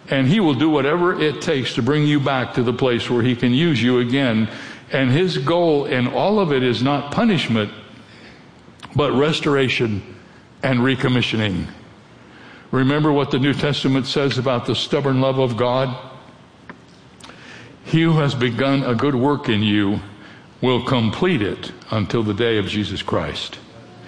And he will do whatever it takes to bring you back to the place where he can use you again. And his goal in all of it is not punishment, but restoration and recommissioning. Remember what the New Testament says about the stubborn love of God? He who has begun a good work in you will complete it until the day of Jesus Christ.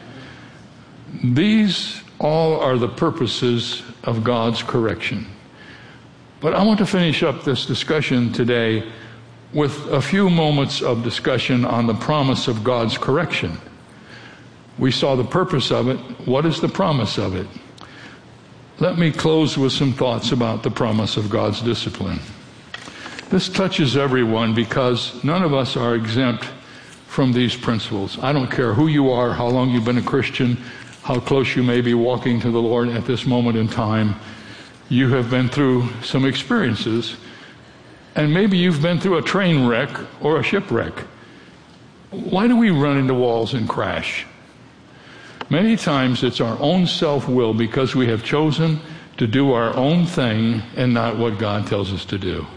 These all are the purposes of God's correction. But I want to finish up this discussion today with a few moments of discussion on the promise of God's correction. We saw the purpose of it. What is the promise of it? Let me close with some thoughts about the promise of God's discipline. This touches everyone because none of us are exempt from these principles. I don't care who you are, how long you've been a Christian, how close you may be walking to the Lord at this moment in time. You have been through some experiences, and maybe you've been through a train wreck or a shipwreck. Why do we run into walls and crash? Many times it's our own self-will because we have chosen to do our own thing and not what God tells us to do.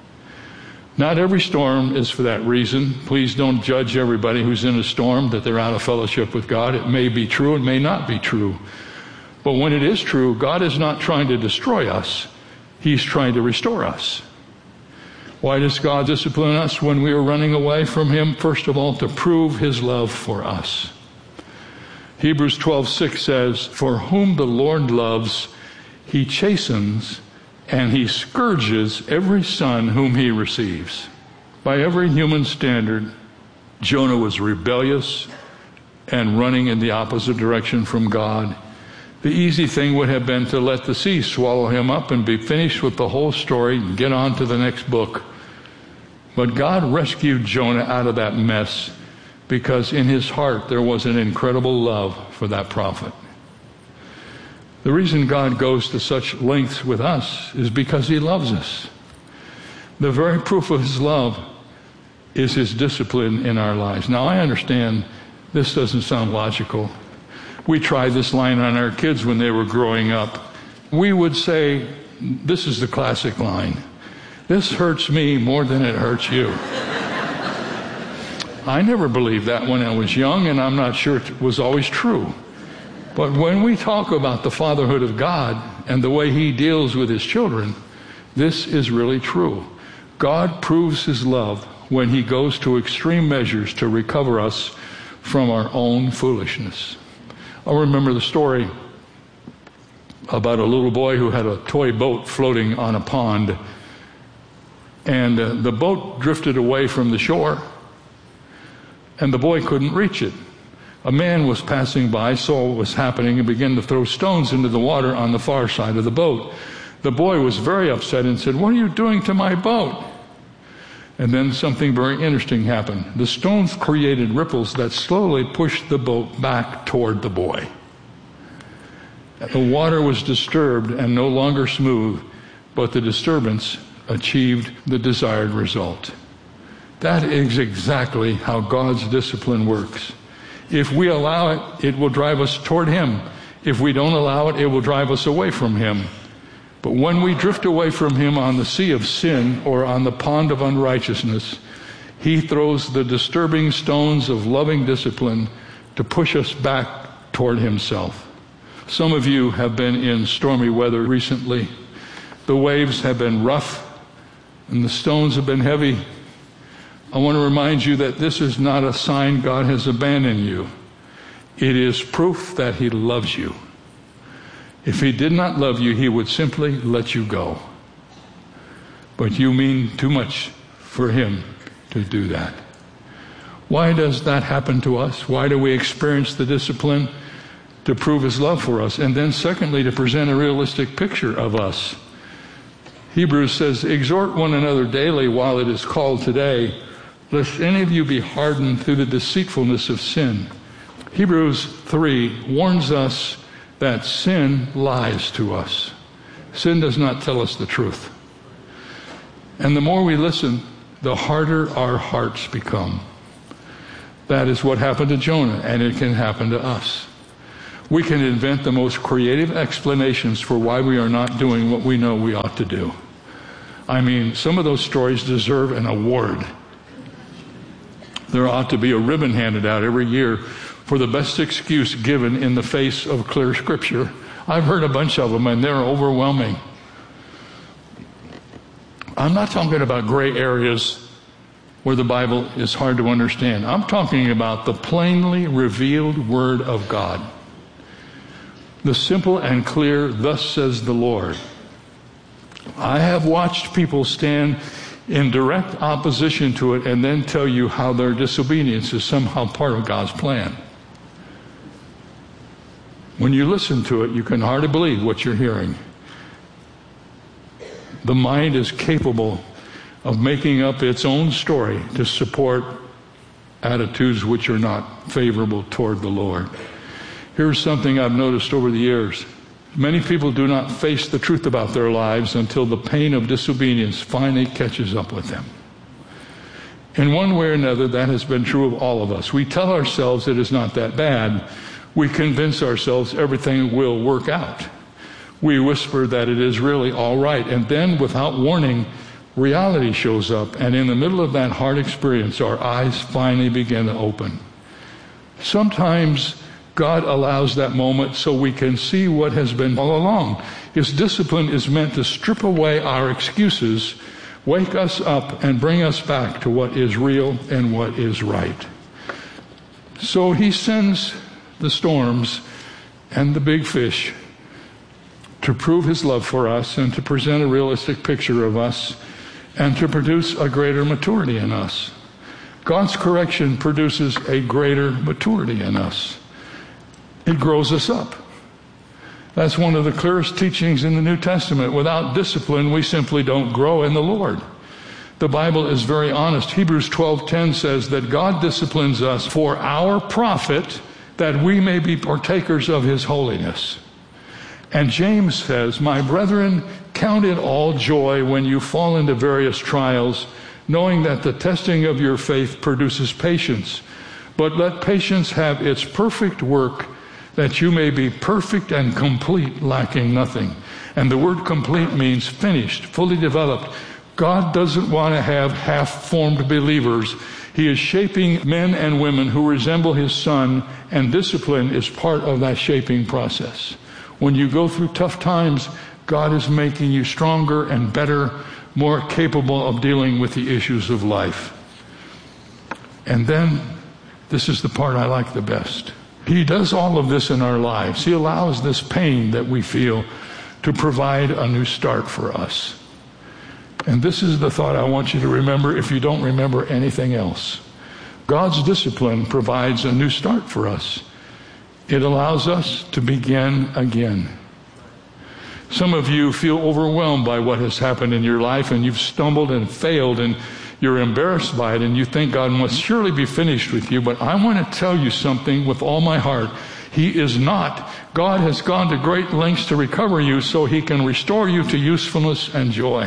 Not every storm is for that reason. Please don't judge everybody who's in a storm that they're out of fellowship with God. It may be true, it may not be true. But when it is true, God is not trying to destroy us. He's trying to restore us. Why does God discipline us when we are running away from him? First of all, to prove his love for us. Hebrews 12:6 says, "For whom the Lord loves, he chastens, and he scourges every son whom he receives." By every human standard, Jonah was rebellious and running in the opposite direction from God. The easy thing would have been to let the sea swallow him up and be finished with the whole story and get on to the next book. But God rescued Jonah out of that mess because in his heart there was an incredible love for that prophet. The reason God goes to such lengths with us is because he loves us. The very proof of his love is his discipline in our lives. Now, I understand this doesn't sound logical. We tried this line on our kids when they were growing up. We would say, this is the classic line, "This hurts me more than it hurts you." I never believed that when I was young, and I'm not sure it was always true. But when we talk about the fatherhood of God and the way he deals with his children, this is really true. God proves his love when he goes to extreme measures to recover us from our own foolishness. I remember the story about a little boy who had a toy boat floating on a pond, and the boat drifted away from the shore, and the boy couldn't reach it. A man was passing by, saw what was happening, and began to throw stones into the water on the far side of the boat. The boy was very upset and said, "What are you doing to my boat?" And then something very interesting happened. The stones created ripples that slowly pushed the boat back toward the boy. The water was disturbed and no longer smooth, but the disturbance achieved the desired result. That is exactly how God's discipline works. If we allow it, it will drive us toward him. If we don't allow it, it will drive us away from him. But when we drift away from him on the sea of sin or on the pond of unrighteousness, he throws the disturbing stones of loving discipline to push us back toward himself. Some of you have been in stormy weather recently. The waves have been rough and the stones have been heavy. I want to remind you that this is not a sign God has abandoned you. It is proof that he loves you. If he did not love you, he would simply let you go. But you mean too much for him to do that. Why does that happen to us? Why do we experience the discipline? To prove his love for us. And then secondly, to present a realistic picture of us. Hebrews says, "Exhort one another daily while it is called today, lest any of you be hardened through the deceitfulness of sin." Hebrews 3 warns us that sin lies to us. Sin does not tell us the truth. And the more we listen, the harder our hearts become. That is what happened to Jonah, and it can happen to us. We can invent the most creative explanations for why we are not doing what we know we ought to do. I mean, some of those stories deserve an award. There ought to be a ribbon handed out every year for the best excuse given in the face of clear Scripture. I've heard a bunch of them, and they're overwhelming. I'm not talking about gray areas where the Bible is hard to understand. I'm talking about the plainly revealed Word of God. The simple and clear, thus says the Lord. I have watched people stand in direct opposition to it and then tell you how their disobedience is somehow part of God's plan. When you listen to it, you can hardly believe what you're hearing. The mind is capable of making up its own story to support attitudes which are not favorable toward the Lord. Here's something I've noticed over the years. Many people do not face the truth about their lives until the pain of disobedience finally catches up with them. In one way or another, that has been true of all of us. We tell ourselves it is not that bad. We convince ourselves everything will work out. We whisper that it is really all right. And then, without warning, reality shows up. And in the middle of that hard experience, our eyes finally begin to open. Sometimes God allows that moment so we can see what has been all along. His discipline is meant to strip away our excuses, wake us up, and bring us back to what is real and what is right. So he sends the storms and the big fish to prove his love for us and to present a realistic picture of us and to produce a greater maturity in us. God's correction produces a greater maturity in us. It grows us up. That's one of the clearest teachings in the New Testament. Without discipline, we simply don't grow in the Lord. The Bible is very honest. Hebrews 12:10 says that God disciplines us for our profit, that we may be partakers of his holiness. And James says, my brethren, count it all joy when you fall into various trials, knowing that the testing of your faith produces patience. But let patience have its perfect work, that you may be perfect and complete, lacking nothing. And the word complete means finished, fully developed. God doesn't want to have half-formed believers. He is shaping men and women who resemble his Son, and discipline is part of that shaping process. When you go through tough times, God is making you stronger and better, more capable of dealing with the issues of life. And then, this is the part I like the best. He does all of this in our lives. He allows this pain that we feel to provide a new start for us. And this is the thought I want you to remember if you don't remember anything else. God's discipline provides a new start for us. It allows us to begin again. Some of you feel overwhelmed by what has happened in your life, and you've stumbled and failed, and you're embarrassed by it, and you think God must surely be finished with you. But I want to tell you something with all my heart. He is not. God has gone to great lengths to recover you so he can restore you to usefulness and joy.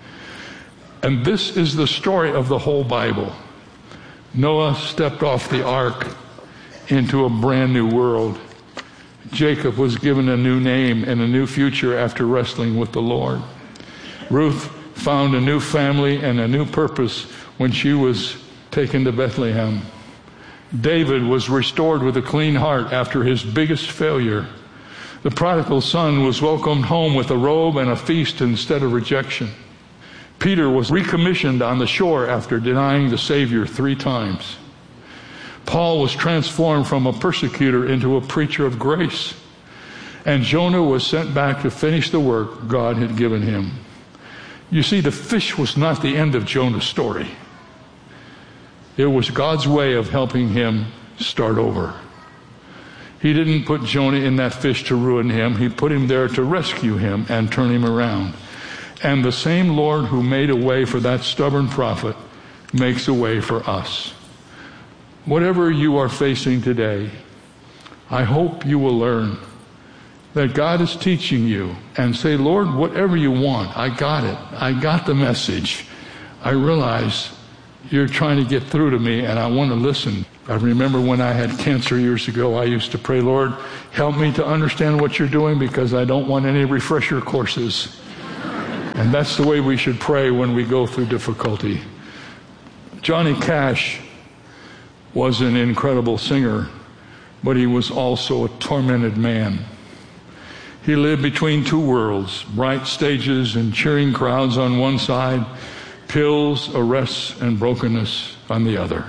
And this is the story of the whole Bible. Noah stepped off the ark into a brand new world. Jacob was given a new name and a new future after wrestling with the Lord. Ruth found a new family and a new purpose when she was taken to Bethlehem. David was restored with a clean heart after his biggest failure. The prodigal son was welcomed home with a robe and a feast instead of rejection. Peter was recommissioned on the shore after denying the Savior 3 times. Paul was transformed from a persecutor into a preacher of grace. And Jonah was sent back to finish the work God had given him. You see, the fish was not the end of Jonah's story. It was God's way of helping him start over. He didn't put Jonah in that fish to ruin him. He put him there to rescue him and turn him around. And the same Lord who made a way for that stubborn prophet makes a way for us. Whatever you are facing today, I hope you will learn that God is teaching you and say, Lord, whatever you want, I got it. I got the message. I realize you're trying to get through to me and I want to listen. I remember when I had cancer years ago, I used to pray, Lord, help me to understand what you're doing because I don't want any refresher courses. And that's the way we should pray when we go through difficulty. Johnny Cash was an incredible singer, but he was also a tormented man. He lived between two worlds, bright stages and cheering crowds on one side, pills, arrests, and brokenness on the other.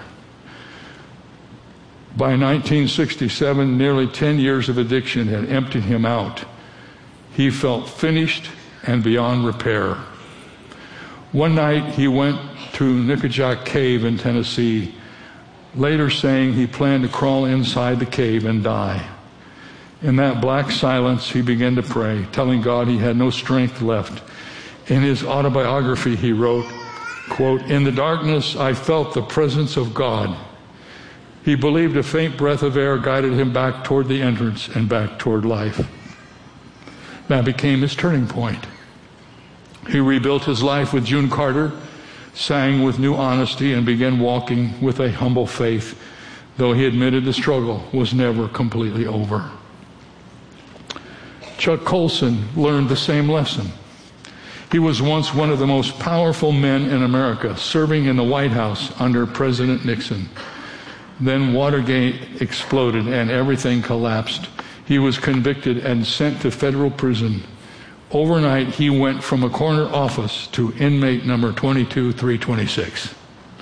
By 1967, nearly 10 years of addiction had emptied him out. He felt finished and beyond repair. One night he went to Nickajack Cave in Tennessee, later saying he planned to crawl inside the cave and die. In that black silence, he began to pray, telling God he had no strength left. In his autobiography, he wrote, quote, "In the darkness, I felt the presence of God. He believed a faint breath of air guided him back toward the entrance and back toward life." That became his turning point. He rebuilt his life with June Carter, sang with new honesty, and began walking with a humble faith, though he admitted the struggle was never completely over. Chuck Colson learned the same lesson. He was once one of the most powerful men in America, serving in the White House under President Nixon. Then Watergate exploded and everything collapsed. He was convicted and sent to federal prison. Overnight, he went from a corner office to inmate number 22326.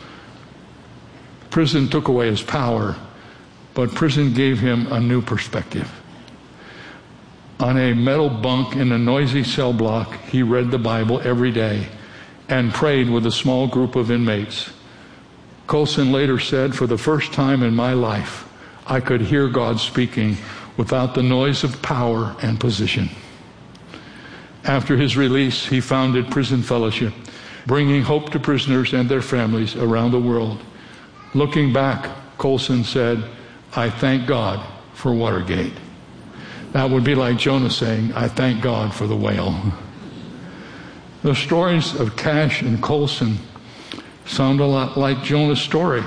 Prison took away his power, but prison gave him a new perspective. On a metal bunk in a noisy cell block, he read the Bible every day and prayed with a small group of inmates. Colson later said, "For the first time in my life, I could hear God speaking without the noise of power and position." After his release, he founded Prison Fellowship, bringing hope to prisoners and their families around the world. Looking back, Colson said, "I thank God for Watergate." That would be like Jonah saying, "I thank God for the whale." The stories of Cash and Colson sound a lot like Jonah's story.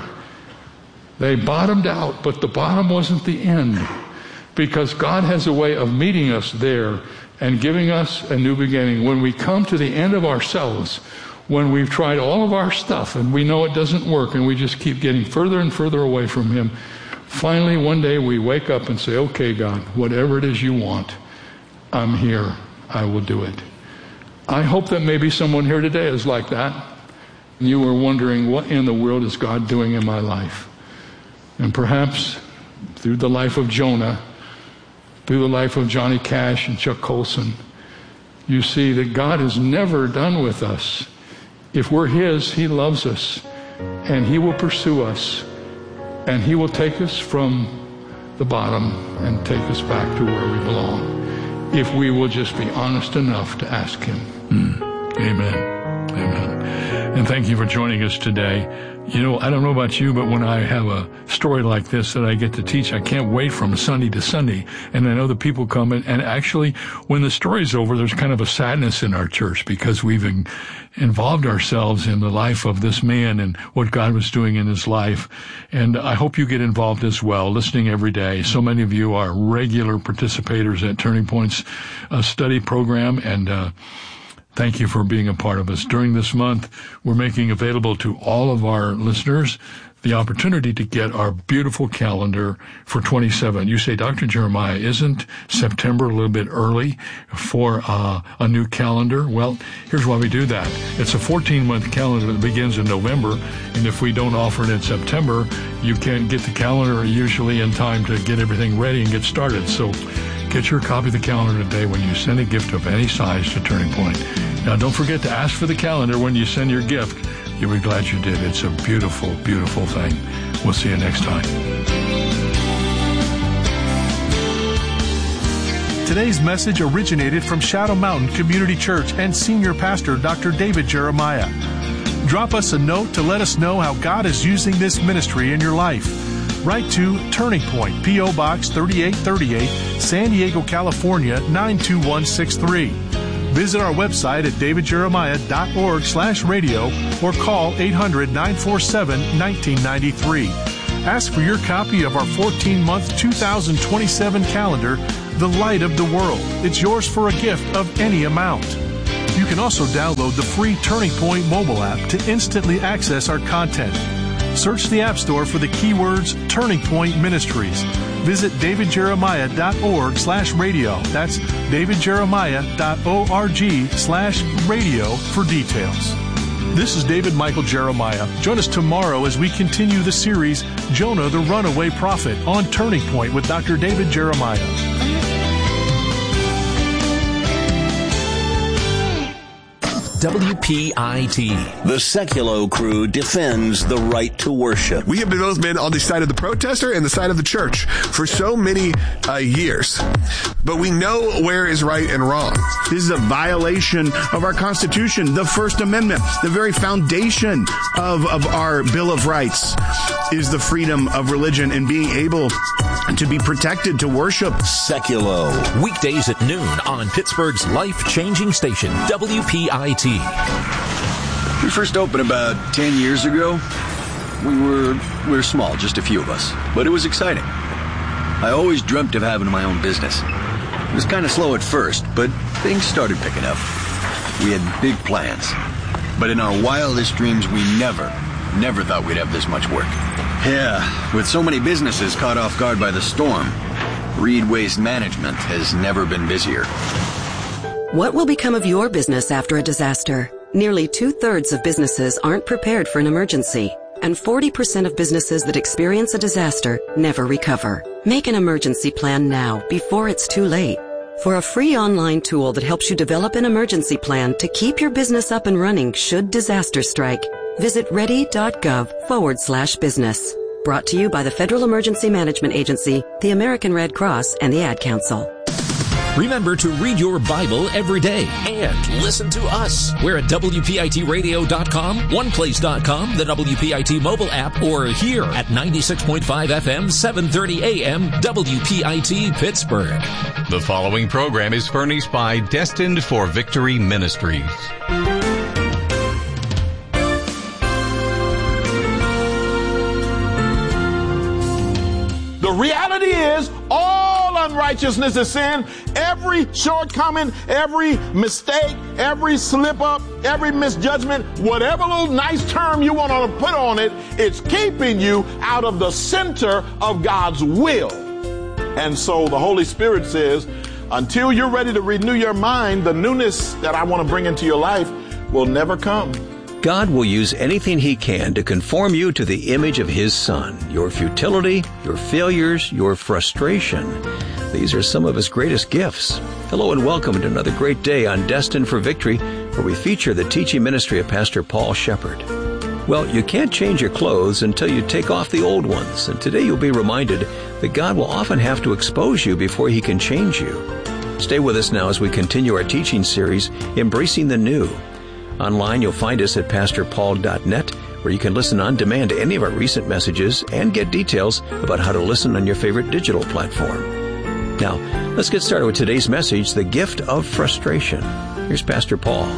They bottomed out, but the bottom wasn't the end, because God has a way of meeting us there and giving us a new beginning. When we come to the end of ourselves, when we've tried all of our stuff and we know it doesn't work and we just keep getting further and further away from Him, finally one day we wake up and say, "Okay, God, whatever it is you want, I'm here. I will do it." I hope that maybe someone here today is like that. You were wondering, what in the world is God doing in my life? And perhaps through the life of Jonah, through the life of Johnny Cash and Chuck Colson, you see that God is never done with us. If we're His, He loves us, and He will pursue us, and He will take us from the bottom and take us back to where we belong, if we will just be honest enough to ask Him. Amen. Amen. And thank you for joining us today. You know, I don't know about you, but when I have a story like this that I get to teach, I can't wait from Sunday to Sunday. And I know the people come in, and actually, when the story's over, there's kind of a sadness in our church because we've involved ourselves in the life of this man and what God was doing in his life. And I hope you get involved as well, listening every day. So many of you are regular participators at Turning Point's study program, and thank you for being a part of us. During this month, we're making available to all of our listeners the opportunity to get our beautiful calendar for 27. You say, Dr. Jeremiah, isn't September a little bit early for a new calendar? Well, here's why we do that. It's a 14-month calendar that begins in November, and if we don't offer it in September, you can't get the calendar usually in time to get everything ready and get started. So get your copy of the calendar today when you send a gift of any size to Turning Point. Now, don't forget to ask for the calendar when you send your gift. You'll be glad you did. It's a beautiful, beautiful thing. We'll see you next time. Today's message originated from Shadow Mountain Community Church and Senior Pastor Dr. David Jeremiah. Drop us a note to let us know how God is using this ministry in your life. Write to Turning Point, P.O. Box 3838, San Diego, California, 92163. Visit our website at davidjeremiah.org/radio or call 800-947-1993. Ask for your copy of our 14-month 2027 calendar, The Light of the World. It's yours for a gift of any amount. You can also download the free Turning Point mobile app to instantly access our content. Search the App Store for the keywords Turning Point Ministries. Visit davidjeremiah.org/radio. That's davidjeremiah.org/radio for details. This is David Michael Jeremiah. Join us tomorrow as we continue the series Jonah the Runaway Prophet on Turning Point with Dr. David Jeremiah. WPIT. The Seculo crew defends the right to worship. We have both been on the side of the protester and the side of the church for so many years. But we know where is right and wrong. This is a violation of our Constitution, the First Amendment. The very foundation of our Bill of Rights is the freedom of religion and being able to be protected to worship. Seculo. Weekdays at noon on Pittsburgh's life-changing station, WPIT. We first opened about 10 years ago. We were small, just a few of us, but it was exciting. I always dreamt of having my own business. It was kind of slow at first, but things started picking up. We had big plans, but in our wildest dreams, we never thought we'd have this much work. Yeah, with so many businesses caught off guard by the storm, Reed Waste Management has never been busier. What will become of your business after a disaster? Nearly 2/3 of businesses aren't prepared for an emergency, and 40% of businesses that experience a disaster never recover. Make an emergency plan now before it's too late. For a free online tool that helps you develop an emergency plan to keep your business up and running should disaster strike, visit ready.gov/business. Brought to you by the Federal Emergency Management Agency, the American Red Cross, and the Ad Council. Remember to read your Bible every day and listen to us. We're at WPITradio.com, OnePlace.com, the WPIT mobile app, or here at 96.5 FM, 730 AM, WPIT Pittsburgh. The following program is furnished by Destined for Victory Ministries. The reality is, all unrighteousness is sin. Every shortcoming, every mistake, every slip up, every misjudgment, whatever little nice term you want to put on it, it's keeping you out of the center of God's will. And so the Holy Spirit says, until you're ready to renew your mind, the newness that I want to bring into your life will never come. God will use anything He can to conform you to the image of His Son. Your futility, your failures, your frustration. These are some of His greatest gifts. Hello and welcome to another great day on Destined for Victory, where we feature the teaching ministry of Pastor Paul Shepard. Well, you can't change your clothes until you take off the old ones, and today you'll be reminded that God will often have to expose you before He can change you. Stay with us now as we continue our teaching series, Embracing the New. Online, you'll find us at pastorpaul.net, where you can listen on demand to any of our recent messages and get details about how to listen on your favorite digital platform. Now, let's get started with today's message, The Gift of Frustration. Here's Pastor Paul.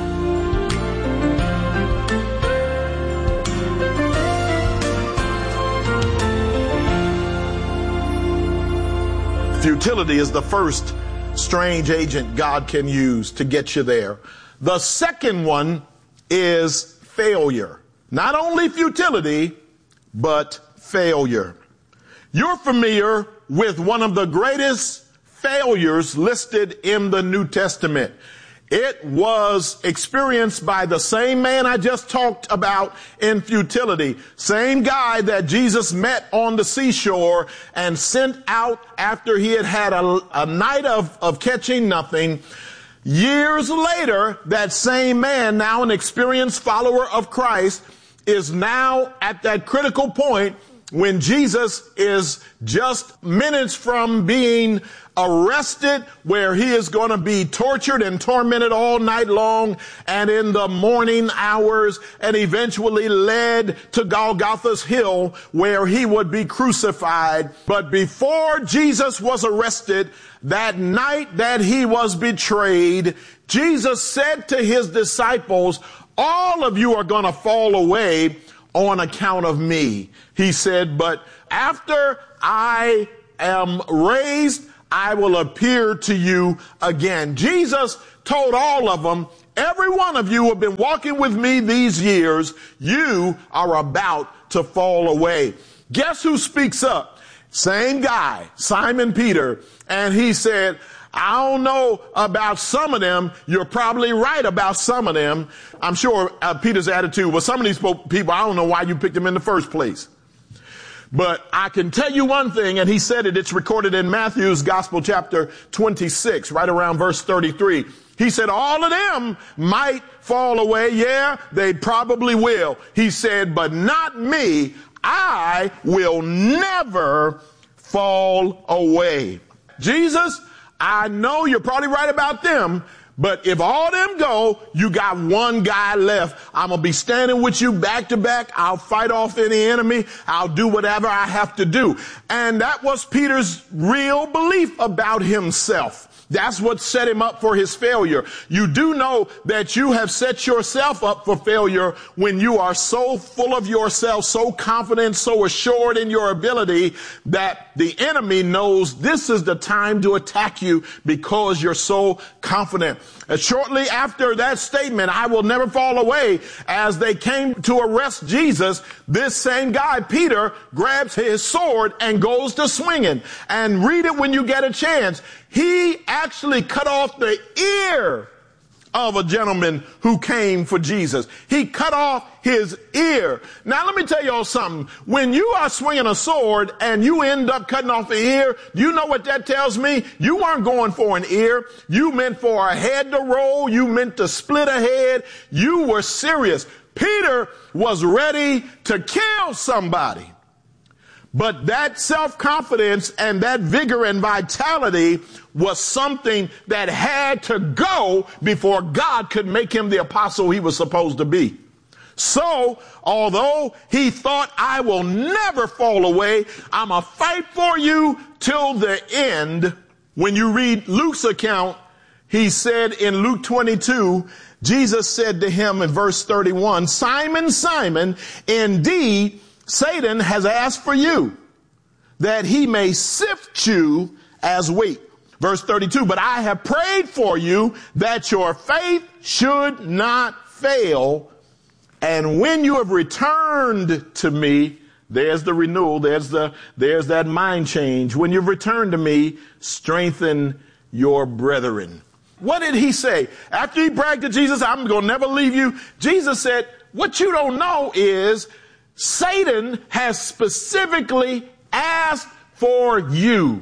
Futility is the first strange agent God can use to get you there. The second one is failure. Not only futility, but failure. You're familiar with one of the greatest failures listed in the New Testament. It was experienced by the same man I just talked about in futility. Same guy that Jesus met on the seashore and sent out after he had had a night of catching nothing. Years later, that same man, now an experienced follower of Christ, is now at that critical point when Jesus is just minutes from being arrested, where he is going to be tortured and tormented all night long and in the morning hours, and eventually led to Golgotha's hill where he would be crucified. But before Jesus was arrested, that night that he was betrayed, Jesus said to his disciples, all of you are going to fall away on account of me. He said, but after I am raised, I will appear to you again. Jesus told all of them, every one of you who have been walking with me these years, you are about to fall away. Guess who speaks up? Same guy, Simon Peter. And he said, I don't know about some of them. You're probably right about some of them. I'm sure Peter's attitude was, some of these people, I don't know why you picked them in the first place. But I can tell you one thing, and he said it, it's recorded in Matthew's Gospel chapter 26, right around verse 33. He said, all of them might fall away. Yeah, they probably will. He said, but not me. I will never fall away. Jesus, I know you're probably right about them, but if all them go, you got one guy left. I'm going to be standing with you back to back. I'll fight off any enemy. I'll do whatever I have to do. And that was Peter's real belief about himself. That's what set him up for his failure. You do know that you have set yourself up for failure when you are so full of yourself, so confident, so assured in your ability that the enemy knows this is the time to attack you because you're so confident. Shortly after that statement, I will never fall away, as they came to arrest Jesus, this same guy, Peter, grabs his sword and goes to swinging. And read it when you get a chance. He actually cut off the ear of a gentleman who came for Jesus. He cut off his ear. Now, let me tell y'all something. When you are swinging a sword and you end up cutting off the ear, you know what that tells me? You weren't going for an ear. You meant for a head to roll. You meant to split a head. You were serious. Peter was ready to kill somebody. But that self-confidence and that vigor and vitality was something that had to go before God could make him the apostle he was supposed to be. So, although he thought, I will never fall away, I'm going to fight for you till the end. When you read Luke's account, he said in Luke 22, Jesus said to him in verse 31, Simon, Simon, indeed, Satan has asked for you, that he may sift you as wheat. Verse 32, but I have prayed for you that your faith should not fail. And when you have returned to me, there's the renewal, there's that mind change. When you've returned to me, strengthen your brethren. What did he say? After he bragged to Jesus, I'm going to never leave you. Jesus said, what you don't know is Satan has specifically asked for you.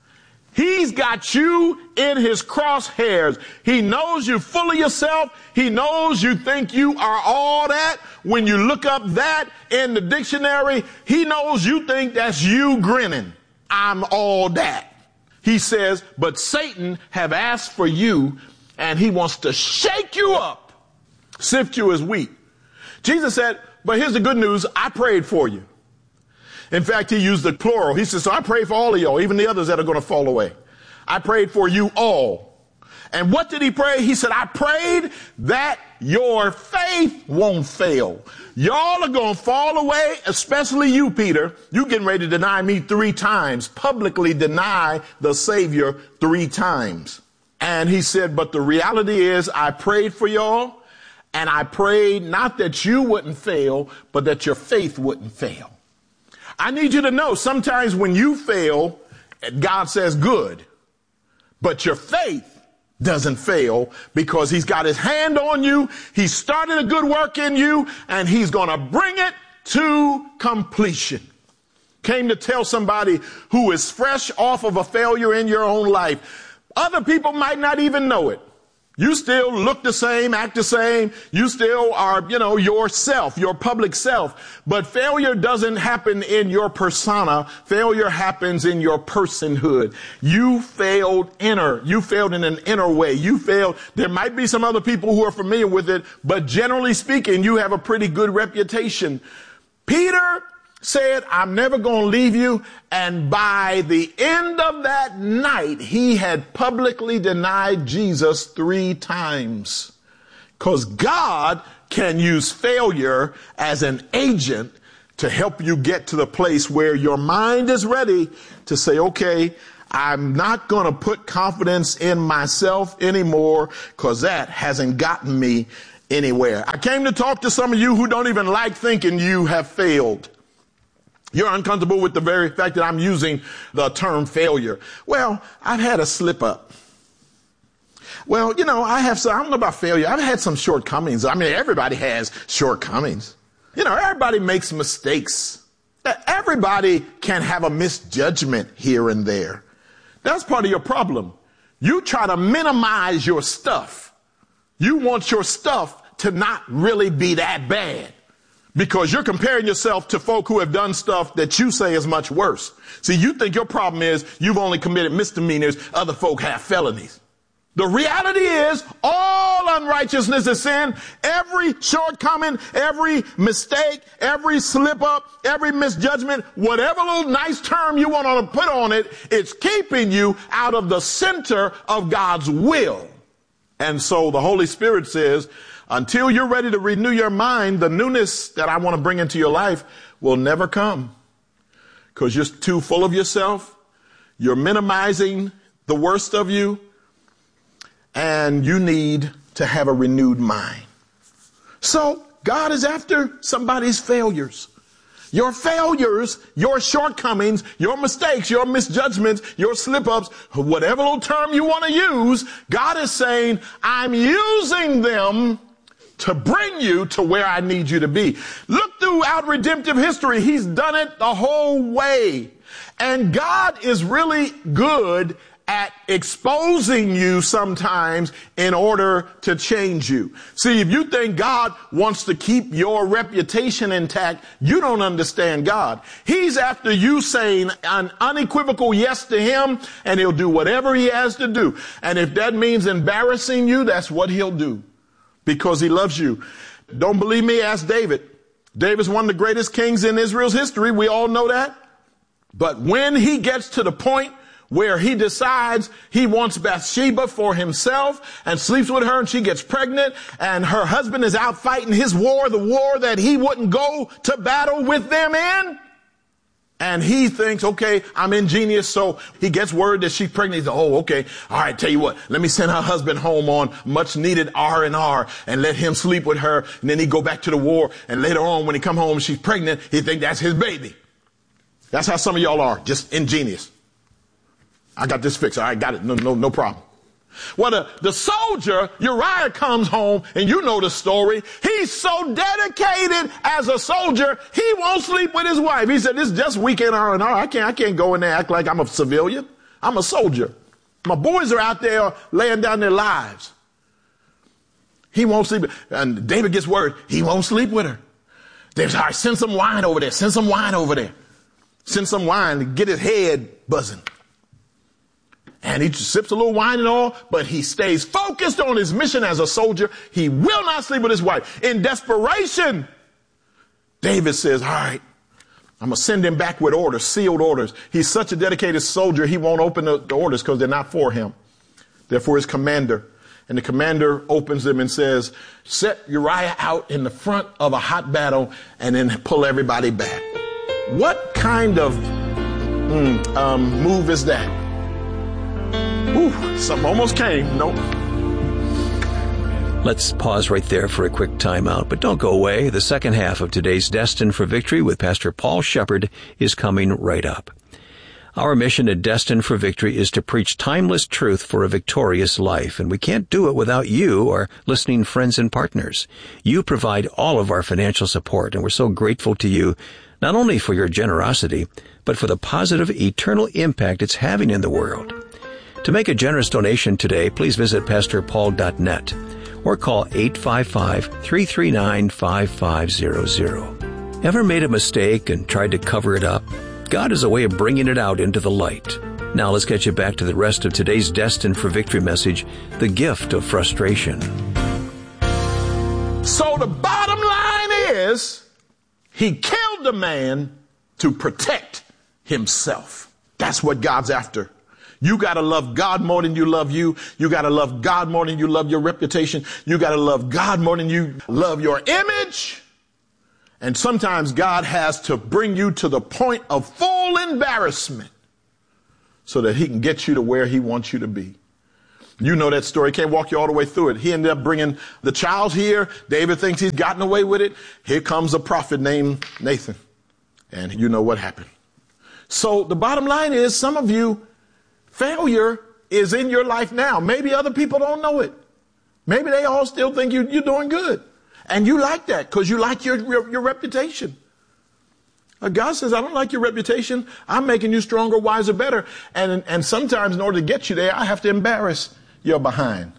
He's got you in his crosshairs. He knows you're full of yourself. He knows you think you are all that. When you look up that in the dictionary, he knows you think that's you grinning. I'm all that. He says, but Satan have asked for you, and he wants to shake you up, sift you as wheat. Jesus said, but here's the good news. I prayed for you. In fact, he used the plural. He says, so I prayed for all of y'all, even the others that are going to fall away. I prayed for you all. And what did he pray? He said, I prayed that your faith won't fail. Y'all are going to fall away, especially you, Peter. You getting ready to deny me 3 times, publicly deny the Savior 3 times. And he said, but the reality is I prayed for y'all. And I prayed not that you wouldn't fail, but that your faith wouldn't fail. I need you to know sometimes when you fail, God says good, but your faith doesn't fail because he's got his hand on you. He started a good work in you and he's going to bring it to completion. Came to tell somebody who is fresh off of a failure in your own life. Other people might not even know it. You still look the same, act the same. You still are, yourself, your public self. But failure doesn't happen in your persona. Failure happens in your personhood. You failed You failed in an inner way. You failed. There might be some other people who are familiar with it, but generally speaking, you have a pretty good reputation. Peter said, I'm never going to leave you. And by the end of that night, he had publicly denied Jesus 3 times. Because God can use failure as an agent to help you get to the place where your mind is ready to say, okay, I'm not going to put confidence in myself anymore because that hasn't gotten me anywhere. I came to talk to some of you who don't even like thinking you have failed. You're uncomfortable with the very fact that I'm using the term failure. Well, I've had a slip up. Well, I don't know about failure. I've had some shortcomings. I mean, everybody has shortcomings. Everybody makes mistakes. Everybody can have a misjudgment here and there. That's part of your problem. You try to minimize your stuff. You want your stuff to not really be that bad because you're comparing yourself to folk who have done stuff that you say is much worse. See, you think your problem is you've only committed misdemeanors. Other folk have felonies. The reality is all unrighteousness is sin. Every shortcoming, every mistake, every slip up, every misjudgment, whatever little nice term you want to put on it, it's keeping you out of the center of God's will. And so the Holy Spirit says, until you're ready to renew your mind, the newness that I want to bring into your life will never come because you're too full of yourself. You're minimizing the worst of you. And you need to have a renewed mind. So God is after somebody's failures. Your failures, your shortcomings, your mistakes, your misjudgments, your slip-ups, whatever little term you want to use, God is saying, I'm using them to bring you to where I need you to be. Look throughout redemptive history. He's done it the whole way. And God is really good at exposing you sometimes in order to change you. See, if you think God wants to keep your reputation intact, you don't understand God. He's after you saying an unequivocal yes to him, and he'll do whatever he has to do. And if that means embarrassing you, that's what he'll do because he loves you. Don't believe me? Ask David. David's one of the greatest kings in Israel's history. We all know that. But when he gets to the point where he decides he wants Bathsheba for himself and sleeps with her and she gets pregnant and her husband is out fighting his war, the war that he wouldn't go to battle with them in. And he thinks, okay, I'm ingenious. So he gets word that she's pregnant. He's like, oh, okay. All right. Tell you what, let me send her husband home on much needed R&R and let him sleep with her. And then he go back to the war. And later on, when he come home, she's pregnant. He think that's his baby. That's how some of y'all are, just ingenious. I got this fixed. All right, got it. No problem. Well, the soldier, Uriah, comes home, and you know the story. He's so dedicated as a soldier, he won't sleep with his wife. He said, this is just weekend R&R. I can't go in there and act like I'm a civilian. I'm a soldier. My boys are out there laying down their lives. He won't sleep. And David gets word, he won't sleep with her. David's, all right, send some wine over there. Send some wine over there. Send some wine to get his head buzzing. And he sips a little wine and all, but he stays focused on his mission as a soldier. He will not sleep with his wife. In desperation, David says, all right, I'm going to send him back with orders, sealed orders. He's such a dedicated soldier, he won't open the orders because they're not for him. They're for his commander. And the commander opens them and says, set Uriah out in the front of a hot battle and then pull everybody back. What kind of move is that? Ooh, something almost came. Nope. Let's pause right there for a quick timeout, but don't go away. The second half of today's Destined for Victory with Pastor Paul Shepard is coming right up. Our mission at Destined for Victory is to preach timeless truth for a victorious life, and we can't do it without you, our listening friends and partners. You provide all of our financial support, and we're so grateful to you, not only for your generosity, but for the positive eternal impact it's having in the world. To make a generous donation today, please visit pastorpaul.net or call 855-339-5500. Ever made a mistake and tried to cover it up? God has a way of bringing it out into the light. Now let's get you back to the rest of today's Destined for Victory message, The Gift of Frustration. So the bottom line is, he killed a man to protect himself. That's what God's after. You got to love God more than you love you. You got to love God more than you love your reputation. You got to love God more than you love your image. And sometimes God has to bring you to the point of full embarrassment so that he can get you to where he wants you to be. You know that story. Can't walk you all the way through it. He ended up bringing the child here. David thinks he's gotten away with it. Here comes a prophet named Nathan. And you know what happened. So the bottom line is, some of you, failure is in your life now. Maybe other people don't know it. Maybe they all still think you're doing good. And you like that because you like your reputation. God says, I don't like your reputation. I'm making you stronger, wiser, better. And sometimes in order to get you there, I have to embarrass your behind.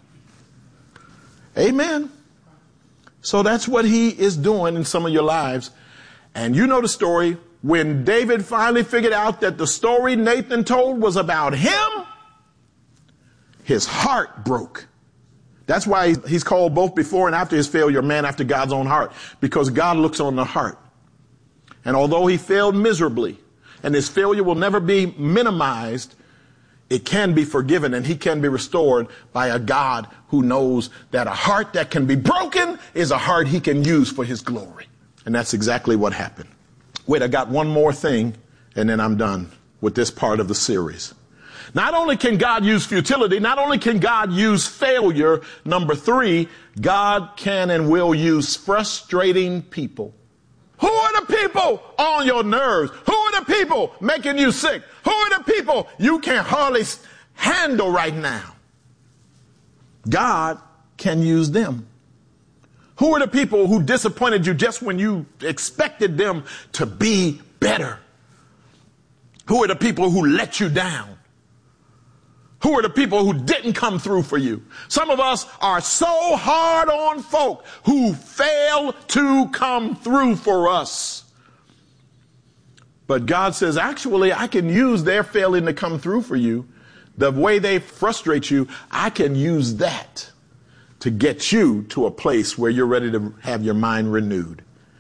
Amen. So that's what he is doing in some of your lives. And you know the story. When David finally figured out that the story Nathan told was about him, his heart broke. That's why he's called both before and after his failure, man after God's own heart, because God looks on the heart. And although he failed miserably, and his failure will never be minimized, it can be forgiven and he can be restored by a God who knows that a heart that can be broken is a heart he can use for his glory. And that's exactly what happened. Wait, I got one more thing, and then I'm done with this part of the series. Not only can God use futility, not only can God use failure, number 3, God can and will use frustrating people. Who are the people on your nerves? Who are the people making you sick? Who are the people you can't hardly handle right now? God can use them. Who are the people who disappointed you just when you expected them to be better? Who are the people who let you down? Who are the people who didn't come through for you? Some of us are so hard on folk who fail to come through for us. But God says, actually, I can use their failing to come through for you. The way they frustrate you, I can use that to get you to a place where you're ready to have your mind renewed.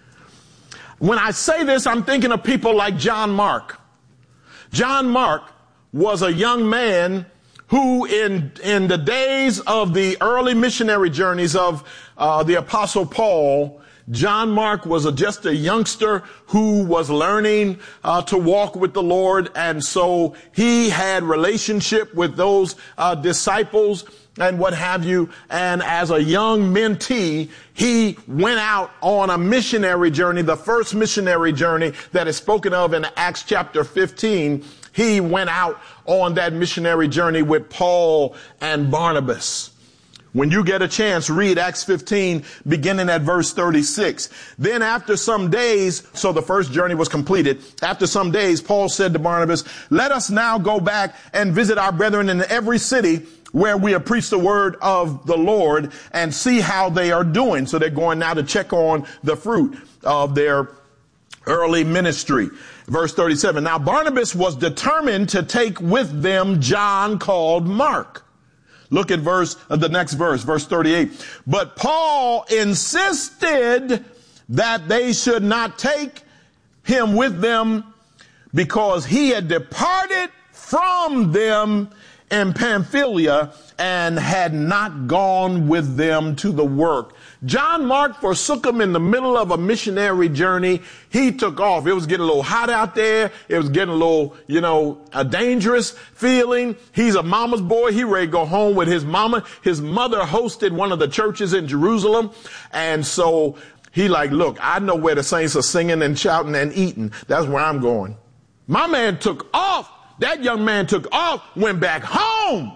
When I say this, I'm thinking of people like John Mark. John Mark was a young man who in the days of the early missionary journeys of the Apostle Paul, John Mark was just a youngster who was learning to walk with the Lord. And so he had relationship with those disciples and what have you. And as a young mentee, he went out on a missionary journey, the first missionary journey that is spoken of in Acts chapter 15. He went out on that missionary journey with Paul and Barnabas. When you get a chance, read Acts 15, beginning at verse 36. Then after some days, so the first journey was completed. After some days, Paul said to Barnabas, let us now go back and visit our brethren in every city where we have preached the word of the Lord and see how they are doing. So they're going now to check on the fruit of their early ministry. Verse 37. Now Barnabas was determined to take with them John called Mark. Look at the next verse, verse 38. But Paul insisted that they should not take him with them because he had departed from them in Pamphylia and had not gone with them to the work. John Mark forsook him in the middle of a missionary journey. He took off. It was getting a little hot out there. It was getting a little, a dangerous feeling. He's a mama's boy. He ready to go home with his mama. His mother hosted one of the churches in Jerusalem. And so he look, I know where the saints are singing and shouting and eating. That's where I'm going. My man took off. That young man took off, went back home.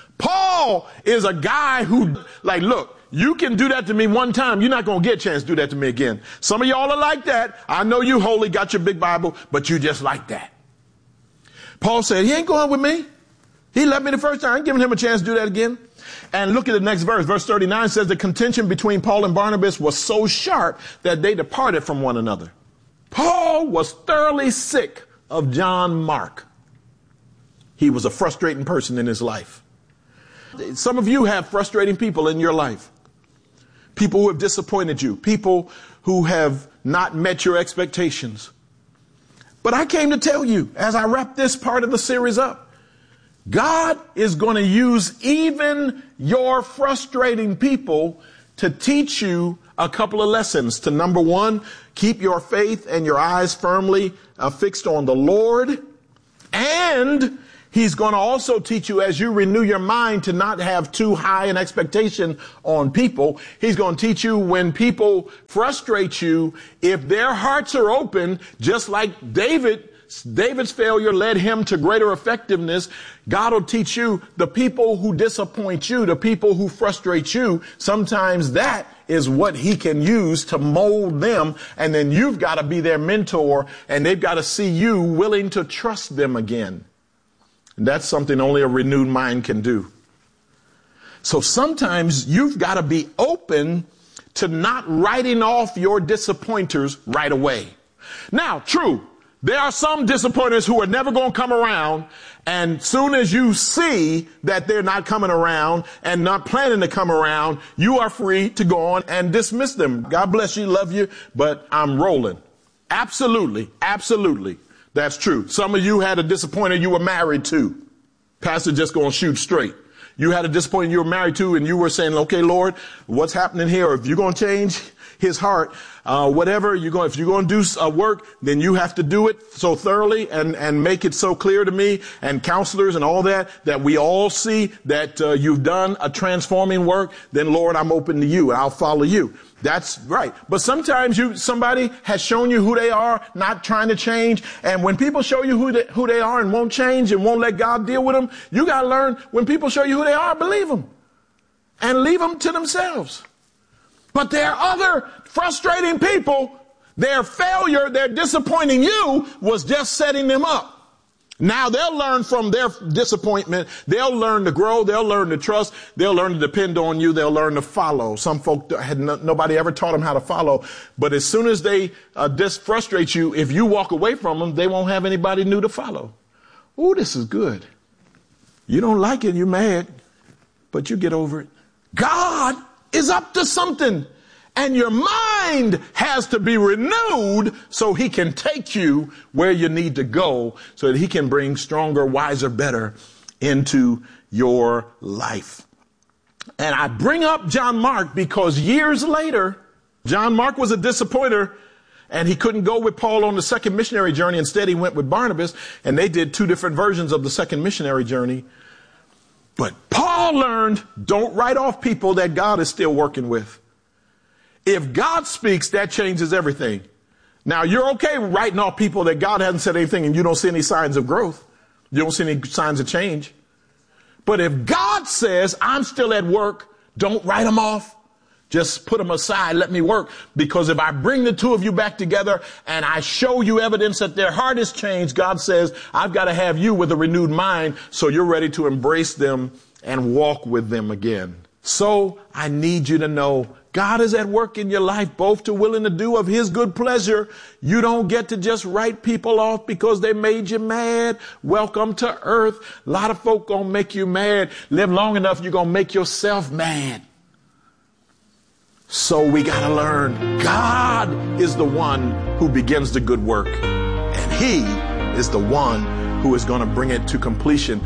Paul is a guy who, look, you can do that to me one time. You're not going to get a chance to do that to me again. Some of y'all are like that. I know you holy, got your big Bible, but you just like that. Paul said, he ain't going with me. He left me the first time. I ain't giving him a chance to do that again. And look at the next verse. Verse 39 says the contention between Paul and Barnabas was so sharp that they departed from one another. Paul was thoroughly sick of John Mark. He was a frustrating person in his life. Some of you have frustrating people in your life. People who have disappointed you. People who have not met your expectations. But I came to tell you, as I wrap this part of the series up, God is going to use even your frustrating people to teach you a couple of lessons to, number one, keep your faith and your eyes firmly fixed on the Lord. And he's going to also teach you, as you renew your mind, to not have too high an expectation on people. He's going to teach you when people frustrate you, if their hearts are open, just like David's failure led him to greater effectiveness. God will teach you the people who disappoint you, the people who frustrate you. Sometimes that is what he can use to mold them. And then you've got to be their mentor, and they've got to see you willing to trust them again. And that's something only a renewed mind can do. So sometimes you've got to be open to not writing off your disappointers right away. Now, true, there are some disappointers who are never going to come around, and soon as you see that they're not coming around and not planning to come around, you are free to go on and dismiss them. God bless you, love you, but I'm rolling. Absolutely, absolutely. That's true. Some of you had a disappointer you were married to. Pastor just going to shoot straight. You had a disappointer you were married to, and you were saying, okay, Lord, what's happening here? If you're going to change his heart, whatever if you're going to do work, then you have to do it so thoroughly and make it so clear to me and counselors and all that we all see that you've done a transforming work. Then Lord, I'm open to you. I'll follow you. That's right. But sometimes somebody has shown you who they are, not trying to change. And when people show you who they are and won't change and won't let God deal with them, you got to learn, when people show you who they are, believe them and leave them to themselves. But there are other frustrating people. Their failure, their disappointing you was just setting them up. Now they'll learn from their disappointment. They'll learn to grow. They'll learn to trust. They'll learn to depend on you. They'll learn to follow. Some folk nobody ever taught them how to follow. But as soon as they frustrate you, if you walk away from them, they won't have anybody new to follow. Ooh, this is good. You don't like it. You're mad, but you get over it. God is up to something. And your mind has to be renewed so he can take you where you need to go, so that he can bring stronger, wiser, better into your life. And I bring up John Mark because years later, John Mark was a disappointer, and he couldn't go with Paul on the second missionary journey. Instead, he went with Barnabas, and they did two different versions of the second missionary journey. But Paul learned, don't write off people that God is still working with. If God speaks, that changes everything. Now, you're okay writing off people that God hasn't said anything and you don't see any signs of growth. You don't see any signs of change. But if God says, I'm still at work, don't write them off. Just put them aside. Let me work. Because if I bring the two of you back together and I show you evidence that their heart has changed, God says, I've got to have you with a renewed mind so you're ready to embrace them and walk with them again. So I need you to know God is at work in your life, both to will and to do of his good pleasure. You don't get to just write people off because they made you mad. Welcome to earth. A lot of folk gonna make you mad. Live long enough, you're gonna make yourself mad. So we gotta learn God is the one who begins the good work, and he is the one who is gonna bring it to completion.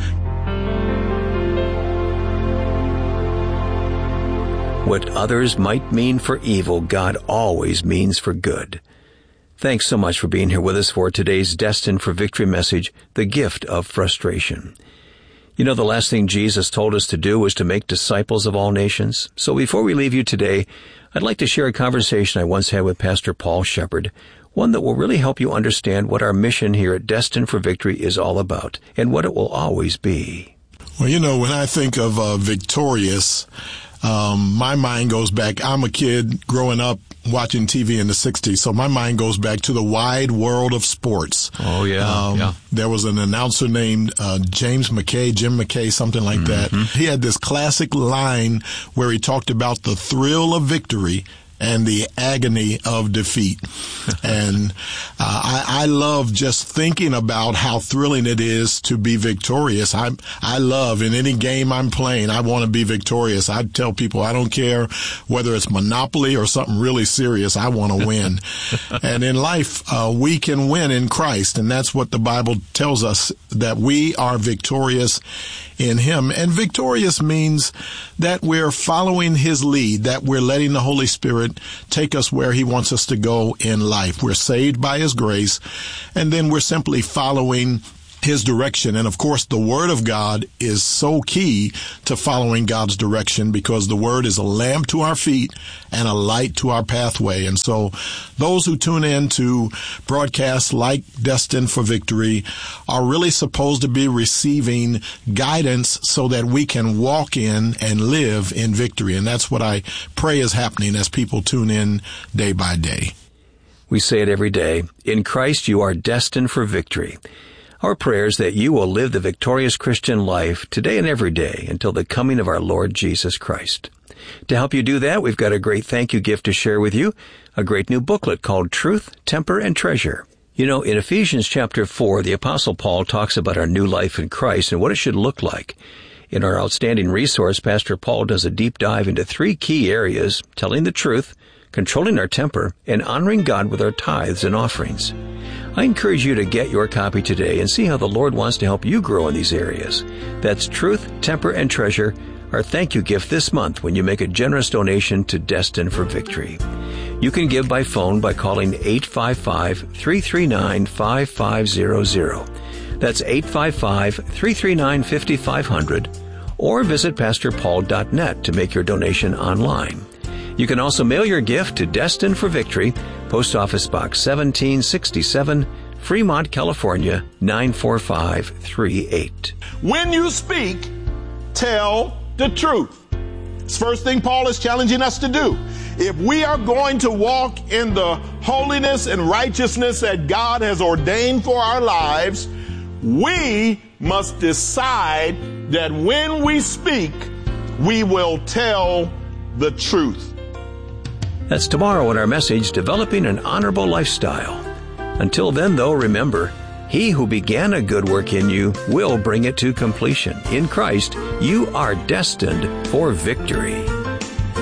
What others might mean for evil, God always means for good. Thanks so much for being here with us for today's Destined for Victory message, The Gift of Frustration. You know, the last thing Jesus told us to do was to make disciples of all nations. So before we leave you today, I'd like to share a conversation I once had with Pastor Paul Shepard, one that will really help you understand what our mission here at Destined for Victory is all about and what it will always be. Well, you know, when I think of victorious, my mind goes back. I'm a kid growing up watching TV in the 60s, so my mind goes back to the wide world of sports. Oh, yeah. There was an announcer named Jim McKay, something like that. He had this classic line where he talked about the thrill of victory and the agony of defeat. And I love just thinking about how thrilling it is to be victorious. I love, in any game I'm playing, I want to be victorious. I tell people I don't care whether it's Monopoly or something really serious, I want to win. And in life, we can win in Christ, and that's what the Bible tells us, that we are victorious in him. And victorious means that we're following his lead, that we're letting the Holy Spirit Spirit take us where He wants us to go in life. We're saved by His grace, and then we're simply following His direction. And of course, the Word of God is so key to following God's direction, because the Word is a lamp to our feet and a light to our pathway. And so those who tune in to broadcasts like Destined for Victory are really supposed to be receiving guidance so that we can walk in and live in victory. And that's what I pray is happening as people tune in day by day. We say it every day. In Christ, you are destined for victory. Our prayer is that you will live the victorious Christian life today and every day until the coming of our Lord Jesus Christ. To help you do that, we've got a great thank you gift to share with you, a great new booklet called Truth, Temper, and Treasure. You know, in Ephesians chapter 4, the Apostle Paul talks about our new life in Christ and what it should look like. In our outstanding resource, Pastor Paul does a deep dive into 3 key areas: telling the truth, controlling our temper, and honoring God with our tithes and offerings. I encourage you to get your copy today and see how the Lord wants to help you grow in these areas. That's Truth, Temper, and Treasure, our thank you gift this month when you make a generous donation to Destined for Victory. You can give by phone by calling 855-339-5500. That's 855-339-5500, or visit pastorpaul.net to make your donation online. You can also mail your gift to Destined for Victory, Post Office Box 1767, Fremont, California, 94538. When you speak, tell the truth. It's the first thing Paul is challenging us to do. If we are going to walk in the holiness and righteousness that God has ordained for our lives, we must decide that when we speak, we will tell the truth. That's tomorrow in our message, Developing an Honorable Lifestyle. Until then, though, remember, He who began a good work in you will bring it to completion. In Christ, you are destined for victory.